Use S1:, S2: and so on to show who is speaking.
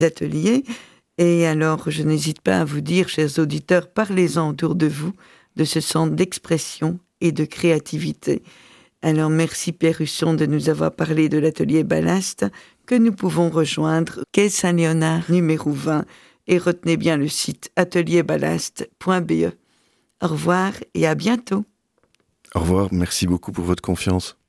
S1: ateliers. Et alors, je n'hésite pas à vous dire, chers auditeurs, parlez-en autour de vous, de ce centre d'expression et de créativité. Alors, merci Pierre Husson de nous avoir parlé de l'atelier Ballast, que nous pouvons rejoindre, quai Saint-Léonard, numéro 20, et retenez bien le site atelierballast.be. Au revoir et à bientôt.
S2: Au revoir, merci beaucoup pour votre confiance.